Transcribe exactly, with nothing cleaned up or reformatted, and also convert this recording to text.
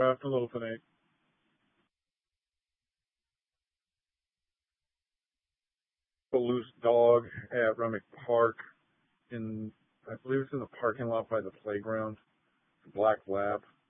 Graptolophenate. A loose dog at Remick Park in, I believe it's in the parking lot by the playground. It's a black lab.